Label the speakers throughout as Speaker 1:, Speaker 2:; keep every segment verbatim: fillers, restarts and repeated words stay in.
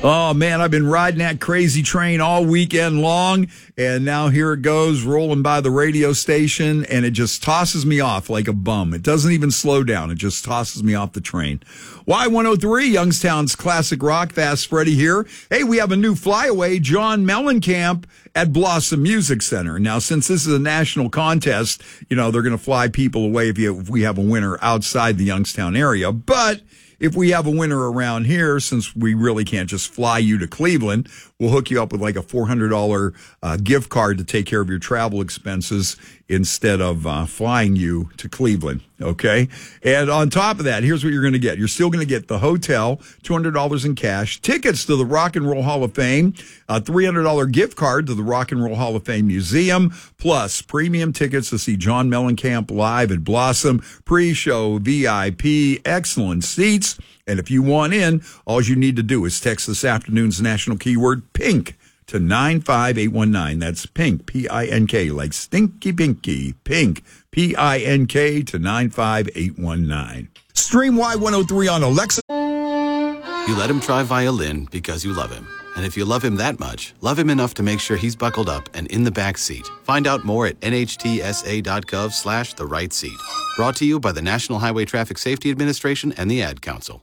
Speaker 1: Oh, man, I've been riding that crazy train all weekend long, and now here it goes, rolling by the radio station, and it just tosses me off like a bum. It doesn't even slow down. It just tosses me off the train. Y one oh three, Youngstown's Classic Rock, Fast Freddy here. Hey, we have a new flyaway, John Mellencamp at Blossom Music Center. Now, since this is a national contest, you know, they're going to fly people away if, you, if we have a winner outside the Youngstown area, but if we have a winner around here, since we really can't just fly you to Cleveland, we'll hook you up with like a four hundred dollars uh, gift card to take care of your travel expenses instead of uh, flying you to Cleveland, okay? And on top of that, here's what you're going to get. You're still going to get the hotel, two hundred dollars in cash, tickets to the Rock and Roll Hall of Fame, a three hundred dollars gift card to the Rock and Roll Hall of Fame Museum, plus premium tickets to see John Mellencamp live at Blossom, pre-show V I P, excellent seats. And if you want in, all you need to do is text this afternoon's national keyword PINK to nine five eight one nine. That's PINK, P I N K, like Stinky Pinky. PINK, P I N K, to nine five eight one nine. Stream Y one oh three on Alexa.
Speaker 2: You let him try violin because you love him. And if you love him that much, love him enough to make sure he's buckled up and in the back seat. Find out more at nhtsa.gov slash the right seat. Brought to you by the National Highway Traffic Safety Administration and the Ad Council.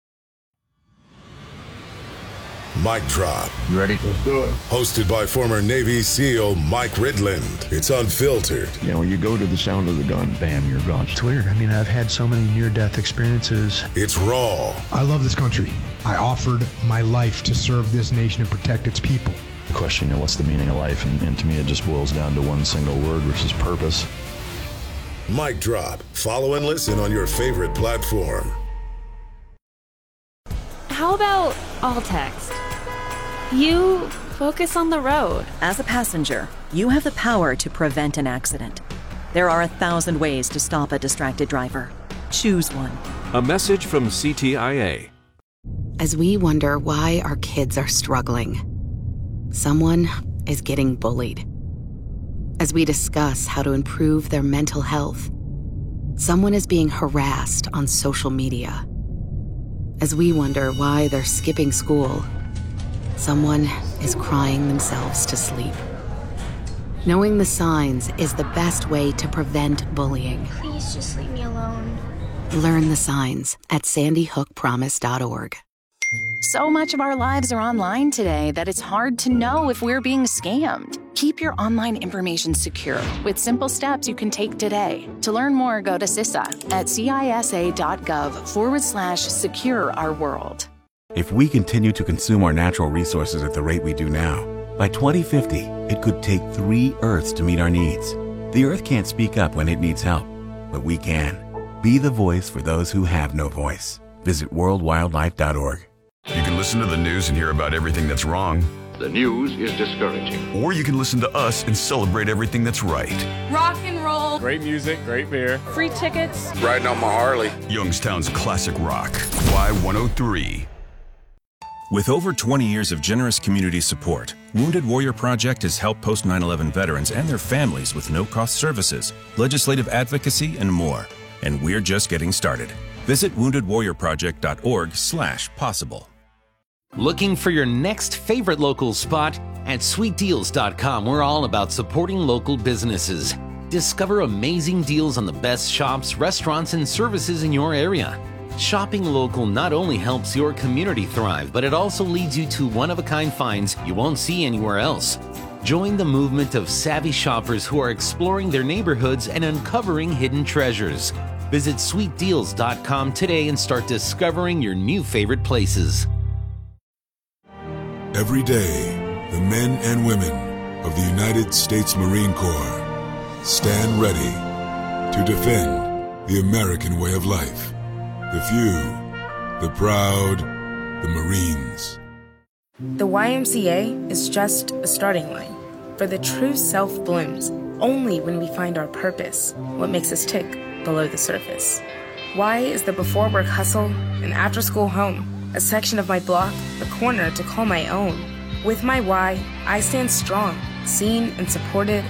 Speaker 3: Mic Drop.
Speaker 4: You ready?
Speaker 3: Let's do it. Hosted by former Navy SEAL Mike Ridland. It's unfiltered.
Speaker 4: You know, you go to the sound of the gun, bam, you're gone.
Speaker 5: It's weird. I mean, I've had so many near-death experiences.
Speaker 3: It's raw.
Speaker 6: I love this country. I offered my life to serve this nation and protect its people.
Speaker 4: The question, you know, what's the meaning of life? And, and to me, it just boils down to one single word, which is purpose.
Speaker 3: Mic Drop. Follow and listen on your favorite platform.
Speaker 7: How about all text? You focus on the road.
Speaker 8: As a passenger, you have the power to prevent an accident. There are a thousand ways to stop a distracted driver. Choose one.
Speaker 9: A message from C T I A.
Speaker 10: As we wonder why our kids are struggling, someone is getting bullied. As we discuss how to improve their mental health, someone is being harassed on social media. As we wonder why they're skipping school, someone is crying themselves to sleep. Knowing the signs is the best way to prevent bullying.
Speaker 11: Please just leave me alone.
Speaker 10: Learn the signs at sandy hook promise dot org.
Speaker 12: So much of our lives are online today that it's hard to know if we're being scammed. Keep your online information secure with simple steps you can take today. To learn more, go to C I S A at cisa.gov forward slash secure our world.
Speaker 13: If we continue to consume our natural resources at the rate we do now, by twenty fifty, it could take three Earths to meet our needs. The Earth can't speak up when it needs help, but we can. Be the voice for those who have no voice. Visit world wildlife dot org.
Speaker 14: You can listen to the news and hear about everything that's wrong.
Speaker 15: The news is discouraging.
Speaker 14: Or you can listen to us and celebrate everything that's right.
Speaker 16: Rock and roll.
Speaker 17: Great music, great beer.
Speaker 16: Free tickets.
Speaker 3: Riding on my Harley.
Speaker 14: Youngstown's Classic Rock. Y one oh three.
Speaker 18: With over twenty years of generous community support, Wounded Warrior Project has helped post nine eleven veterans and their families with no-cost services, legislative advocacy, and more. And we're just getting started. Visit wounded warrior project dot org slash possible.
Speaker 19: Looking for your next favorite local spot? At sweet deals dot com, we're all about supporting local businesses. Discover amazing deals on the best shops, restaurants, and services in your area. Shopping local not only helps your community thrive, but it also leads you to one-of-a-kind finds you won't see anywhere else. Join the movement of savvy shoppers who are exploring their neighborhoods and uncovering hidden treasures. Visit sweet deals dot com today and start discovering your new favorite places.
Speaker 3: Every day, the men and women of the United States Marine Corps stand ready to defend the American way of life. The few, the proud, the Marines.
Speaker 20: The Y M C A is just a starting line, for the true self blooms only when we find our purpose, what makes us tick below the surface. Y is the before work hustle, an after school home, a section of my block, a corner to call my own. With my Y, I stand strong, seen and supported